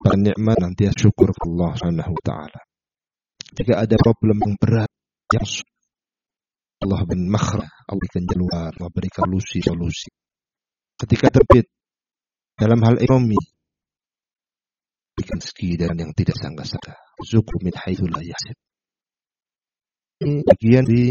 mendapatkan nikmat nanti syukur ke Allah Subhanahu wa taala. Jika ada problem yang berat, yang Allah bin makhraj, Allah berikan jalan, Allah berikan solusi. Ketika terbit dalam hal ekonomi, berikan rezeki dan yang tidak sangka-sangka. Zuqu min haitsu la yahtasib. Ini bagian di